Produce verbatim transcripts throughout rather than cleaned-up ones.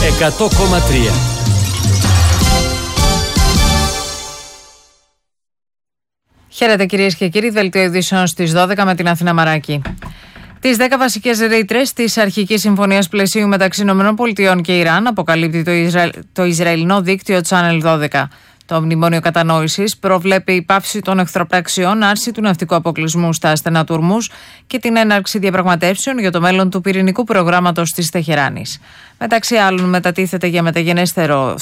εκατό κόμμα τρία. Χαίρετε κυρίες και κύριοι, δελτίο ειδήσεων στις δώδεκα με την Αθήνα Μαράκη. Τις δέκα βασικές ρήτρες της αρχικής συμφωνίας πλαισίου μεταξύ ΗΠΑ και Ιράν αποκαλύπτει το, Ισρα... το Ισραηλινό δίκτυο Channel δώδεκα. Το μνημόνιο κατανόησης προβλέπει η πάυση των εχθροπραξιών, άρση του ναυτικού αποκλεισμού στα στενά του Ορμούζ και την έναρξη διαπραγματεύσεων για το μέλλον του πυρηνικού προγράμματος της Τεχεράνης. Μεταξύ άλλων, μετατίθεται για μεταγενέστερο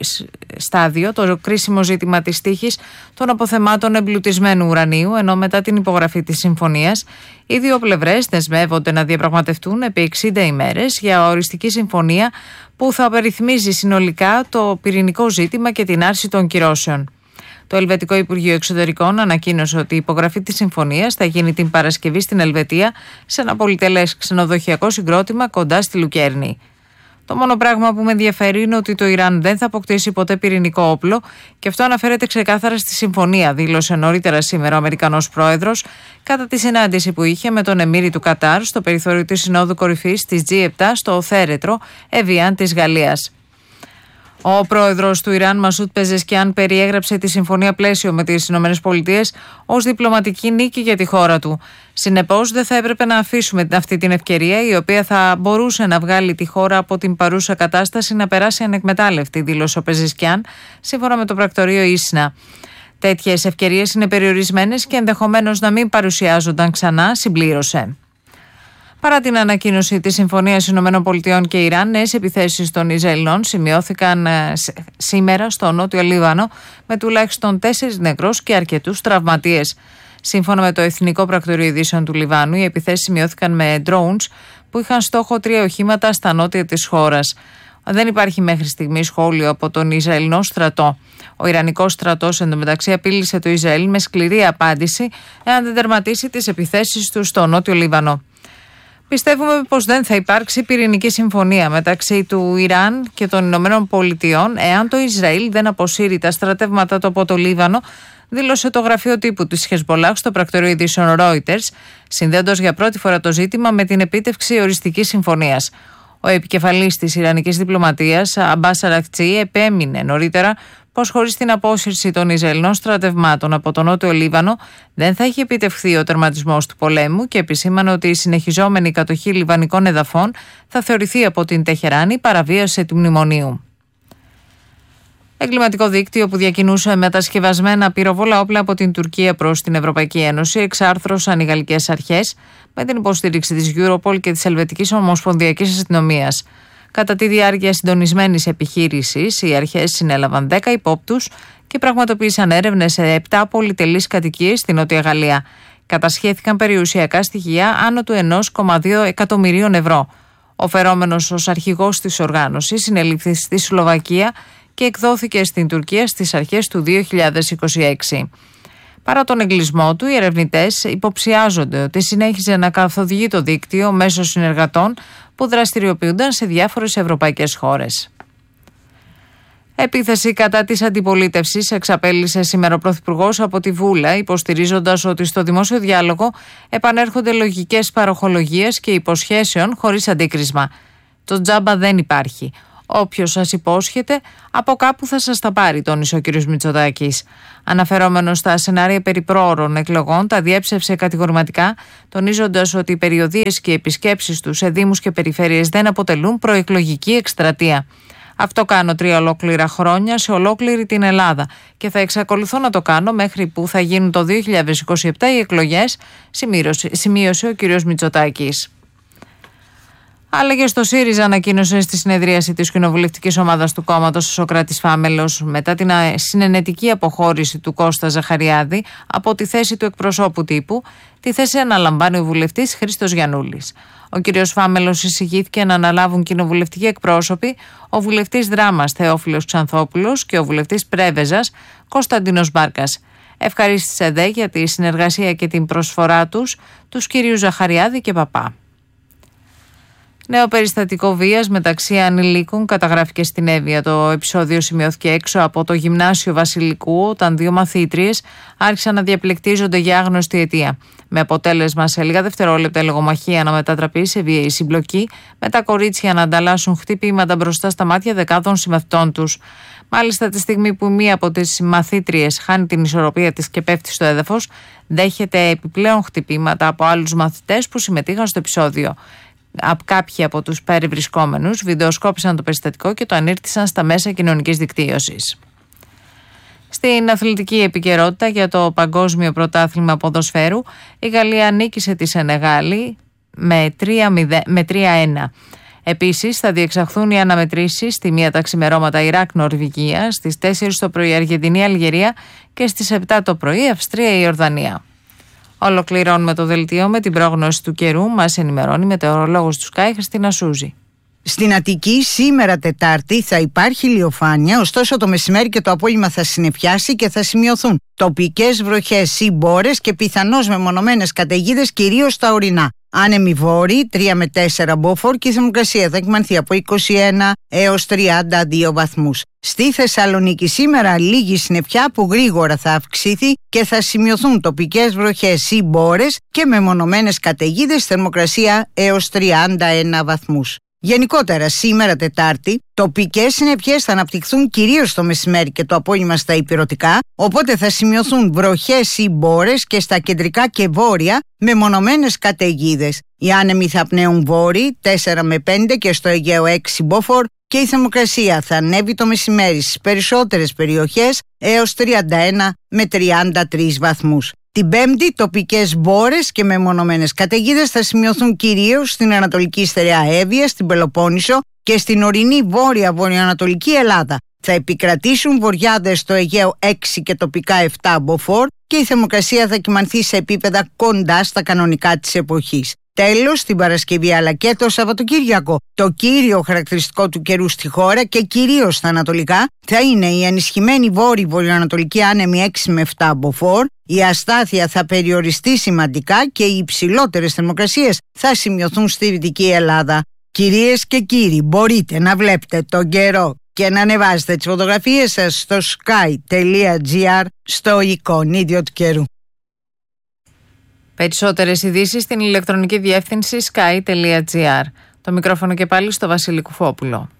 στάδιο το κρίσιμο ζήτημα της τύχης των αποθεμάτων εμπλουτισμένου ουρανίου, ενώ μετά την υπογραφή της συμφωνίας, οι δύο πλευρές δεσμεύονται να διαπραγματευτούν επί εξήντα ημέρες για οριστική συμφωνία που θα απεριθμίζει συνολικά το πυρηνικό ζήτημα και την άρση των κυρώσεων. Το Ελβετικό Υπουργείο Εξωτερικών ανακοίνωσε ότι η υπογραφή της συμφωνίας θα γίνει την Παρασκευή στην Ελβετία σε ένα πολυτελές ξενοδοχειακό συγκρότημα κοντά στη Λουκέρνη. Το μόνο πράγμα που με ενδιαφέρει είναι ότι το Ιράν δεν θα αποκτήσει ποτέ πυρηνικό όπλο και αυτό αναφέρεται ξεκάθαρα στη συμφωνία, δήλωσε νωρίτερα σήμερα ο Αμερικανός πρόεδρος κατά τη συνάντηση που είχε με τον Εμμύρη του Κατάρ στο περιθώριο της Συνόδου Κορυφής της τζι επτά στο Θέρετρο, Εβιάν της Γαλλίας. Ο πρόεδρος του Ιράν, Μασούτ Πεζεσκιάν, περιέγραψε τη συμφωνία πλαίσιο με τις ΗΠΑ ως διπλωματική νίκη για τη χώρα του. Συνεπώς, δεν θα έπρεπε να αφήσουμε αυτή την ευκαιρία, η οποία θα μπορούσε να βγάλει τη χώρα από την παρούσα κατάσταση να περάσει ανεκμετάλλευτη, δήλωσε ο Πεζεσκιάν, σύμφωνα με το πρακτορείο Ίσνα. Τέτοιες ευκαιρίες είναι περιορισμένες και ενδεχομένως να μην παρουσιάζονταν ξανά, συμπλήρωσε. Παρά την ανακοίνωση της Συμφωνίας ΗΠΑ και Ιράν, νέες επιθέσεις των Ισραηλινών σημειώθηκαν ε, σήμερα στο νότιο Λίβανο με τουλάχιστον τέσσερις νεκρούς και αρκετούς τραυματίες. Σύμφωνα με το Εθνικό Πρακτορείο Ειδήσεων του Λιβάνου, οι επιθέσεις σημειώθηκαν με drones που είχαν στόχο τρία οχήματα στα νότια της χώρας. Δεν υπάρχει μέχρι στιγμή σχόλιο από τον Ισραηλινό στρατό. Ο Ιρανικός στρατός εντωμεταξύ απείλησε το Ισραήλ με σκληρή απάντηση εάν δεν τερματίσει τις επιθέσεις του στο νότιο Λίβανο. Πιστεύουμε πως δεν θα υπάρξει πυρηνική συμφωνία μεταξύ του Ιράν και των Ηνωμένων Πολιτειών εάν το Ισραήλ δεν αποσύρει τα στρατεύματα του από το Λίβανο, δήλωσε το γραφείο τύπου της Χεσμπολάχ στο πρακτορείο ειδήσεων Reuters, συνδέοντας για πρώτη φορά το ζήτημα με την επίτευξη οριστικής συμφωνίας. Ο επικεφαλής της Ιρανικής διπλωματίας, Αμπάς Αρακτσί, επέμεινε νωρίτερα πως χωρίς την απόσυρση των Ισραηλινών στρατευμάτων από τον Νότιο Λίβανο δεν θα έχει επιτευχθεί ο τερματισμός του πολέμου και επισήμανε ότι η συνεχιζόμενη κατοχή λιβανικών εδαφών θα θεωρηθεί από την Τεχεράνη παραβίαση του μνημονίου. Εγκληματικό δίκτυο που διακινούσε μετασκευασμένα πυροβόλα όπλα από την Τουρκία προς την Ευρωπαϊκή Ένωση εξάρθρωσαν οι γαλλικές αρχές με την υποστήριξη της Europol και της Ελβετικής Ομοσπονδιακής Αστυνομίας. Κατά τη διάρκεια συντονισμένης επιχείρησης, οι αρχές συνέλαβαν δέκα υπόπτους και πραγματοποίησαν έρευνες σε επτά πολυτελείς κατοικίες στη Νότια Γαλλία. Κατασχέθηκαν περιουσιακά στοιχεία άνω του ενός κόμμα δύο εκατομμυρίων ευρώ. Ο φερόμενος ως αρχηγός της οργάνωσης συνελήφθη στη Σλοβακία και εκδόθηκε στην Τουρκία στις αρχές του δύο χιλιάδες είκοσι έξι. Παρά τον εγκλισμό του, οι ερευνητές υποψιάζονται ότι συνέχιζε να καθοδηγεί το δίκτυο μέσω συνεργατών που δραστηριοποιούνταν σε διάφορες ευρωπαϊκές χώρες. Επίθεση κατά της αντιπολίτευσης εξαπέλυσε σήμερα ο Πρωθυπουργός από τη Βούλα, υποστηρίζοντας ότι στο δημόσιο διάλογο επανέρχονται λογικές παροχολογίες και υποσχέσεων χωρίς αντίκρισμα. Το τζάμπα δεν υπάρχει. Όποιος σας υπόσχεται, από κάπου θα σας τα πάρει, τόνισε ο κ. Μητσοτάκης. Αναφερόμενος στα σενάρια περί πρόωρων εκλογών, τα διέψευσε κατηγορηματικά, τονίζοντας ότι οι περιοδίες και οι επισκέψεις του σε δήμους και περιφέρειες δεν αποτελούν προεκλογική εκστρατεία. Αυτό κάνω τρία ολόκληρα χρόνια σε ολόκληρη την Ελλάδα και θα εξακολουθώ να το κάνω μέχρι που θα γίνουν το δύο χιλιάδες είκοσι επτά οι εκλογές, σημείωσε ο κ. Μητσοτάκης. Άλλαγες στο ΣΥΡΙΖΑ ανακοίνωσε στη συνεδρίαση της κοινοβουλευτικής ομάδας του κόμματος ο Σωκράτης Φάμελος μετά την συνενετική αποχώρηση του Κώστα Ζαχαριάδη από τη θέση του εκπροσώπου τύπου. Τη θέση αναλαμβάνει ο βουλευτής Χρήστος Γιαννούλης. Ο κ. Φάμελος εισηγήθηκε να αναλάβουν κοινοβουλευτικοί εκπρόσωποι ο βουλευτής Δράμας Θεόφιλος Ξανθόπουλος και ο βουλευτής Πρέβεζας Κωνσταντίνος Μπάρκας. Ευχαρίστησε δε για τη συνεργασία και την προσφορά τους τους κ. Ζαχαριάδη και Παπά. Νέο περιστατικό βίας μεταξύ ανηλίκων καταγράφηκε στην Εύβοια. Το επεισόδιο σημειώθηκε έξω από το Γυμνάσιο Βασιλικού, όταν δύο μαθήτριες άρχισαν να διαπληκτίζονται για άγνωστη αιτία. Με αποτέλεσμα σε λίγα δευτερόλεπτα η λογομαχία να μετατραπεί σε βίαιη συμπλοκή, με τα κορίτσια να ανταλλάσσουν χτυπήματα μπροστά στα μάτια δεκάδων συμμαθητών τους. Μάλιστα, τη στιγμή που μία από τις μαθήτριες χάνει την ισορροπία της και πέφτει στο έδαφος, δέχεται επιπλέον χτυπήματα από άλλους μαθητές που συμμετείχαν στο επεισόδιο. Κάποιοι από τους περιβρισκόμενους βιντεοσκόπησαν το περιστατικό και το ανήρτησαν στα μέσα κοινωνικής δικτύωσης. Στην αθλητική επικαιρότητα για το Παγκόσμιο Πρωτάθλημα Ποδοσφαίρου, η Γαλλία νίκησε τη Σενεγάλη με τρία ένα. Επίσης, θα διεξαχθούν οι αναμετρήσεις στη μία τα ξημερώματα Ιράκ-Νορβηγία, στις τέσσερις το πρωί Αργεντινή-Αλγερία και στις επτά το πρωί Αυστρία-Ιορδανία. Ολοκληρώνουμε το δελτίο με την πρόγνωση του καιρού. Μας ενημερώνει η μετεωρολόγος του Sky, Χριστίνα Σούζη. Στην Αττική σήμερα Τετάρτη θα υπάρχει ηλιοφάνεια, ωστόσο το μεσημέρι και το απόγευμα θα συννεφιάσει και θα σημειωθούν τοπικές βροχές ή μπόρες και πιθανώς μεμονωμένες καταιγίδες κυρίως στα ορεινά. Άνεμοι βόρειοι τρία με τέσσερα μποφόρ και η θερμοκρασία θα εκμανθεί από είκοσι ένα έως τριάντα δύο βαθμούς. Στη Θεσσαλονίκη σήμερα λίγη συννεφιά που γρήγορα θα αυξήθει και θα σημειωθούν τοπικές βροχές ή μπόρες και μεμονωμένες καταιγίδες, θερμοκρασία έως τριάντα ένα βαθμούς. Γενικότερα σήμερα Τετάρτη, τοπικές συννεφιές θα αναπτυχθούν κυρίως το μεσημέρι και το απόγευμα στα ηπειρωτικά, οπότε θα σημειωθούν βροχές ή μπόρες και στα κεντρικά και βόρεια με μονομένες καταιγίδες. Οι άνεμοι θα πνέουν βόρειοι τέσσερα με πέντε και στο Αιγαίο έξι μποφόρ και η θερμοκρασία θα ανέβει το μεσημέρι στις περισσότερες περιοχές έως τριάντα ένα με τριάντα τρεις βαθμούς. Την Πέμπτη, τοπικές μπόρες και μεμονωμένες καταιγίδες θα σημειωθούν κυρίως στην Ανατολική Στερεά Εύβοια, στην Πελοπόννησο και στην ορεινή βόρεια βορειοανατολική Ελλάδα. Θα επικρατήσουν βοριάδες στο Αιγαίο έξι και τοπικά επτά μποφόρ και η θερμοκρασία θα κυμανθεί σε επίπεδα κοντά στα κανονικά της εποχής. Τέλος, την Παρασκευή αλλά και το Σαββατοκύριακο, το κύριο χαρακτηριστικό του καιρού στη χώρα και κυρίως στα ανατολικά θα είναι η ενισχυμένη βόρειη βορειοανατολική άνεμη έξι με επτά μποφόρ, η αστάθεια θα περιοριστεί σημαντικά και οι υψηλότερες θερμοκρασίες θα σημειωθούν στη Δυτική Ελλάδα. Κυρίες και κύριοι, μπορείτε να βλέπετε τον καιρό και να ανεβάσετε τις φωτογραφίες σας στο sky τελεία gr στο εικονίδιο του καιρού. Περισσότερες ειδήσεις στην ηλεκτρονική διεύθυνση sky τελεία gr. Το μικρόφωνο και πάλι στο Βασίλη Κουφόπουλο.